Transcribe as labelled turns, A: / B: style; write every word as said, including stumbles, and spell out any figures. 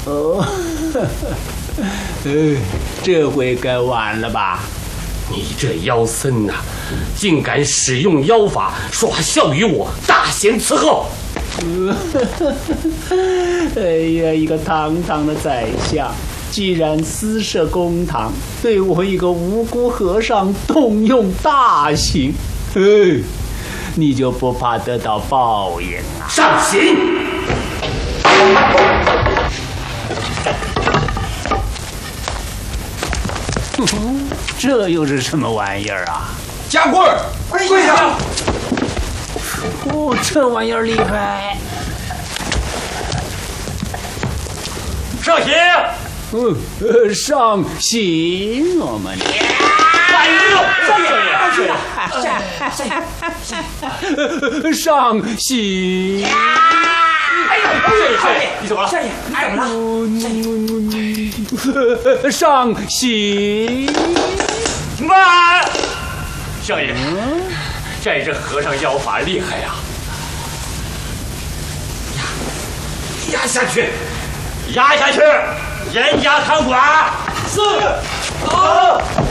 A: 哦，呃，这回该完了吧？
B: 你这妖僧呐、啊，竟敢使用妖法耍笑于我，大显此后！
A: 哎呀，一个堂堂的宰相，既然私设公堂，对我一个无辜和尚动用大刑，哎，你就不怕得到报应啊？
B: 上刑！
A: 这又是什么玩意儿啊？
C: 加棍儿，跪下！
A: 哦，这玩意儿厉害！
B: 上刑！
A: 嗯，呃，上刑！我们。
B: 哎呦，少爷！
A: 上刑！
B: 哎呀，少爷，你怎么了？
C: 少爷，你怎么
A: 了？上刑！
B: 慢！少爷，少爷，这和尚妖法厉害呀！压下去，压下去，严加看管。是。好。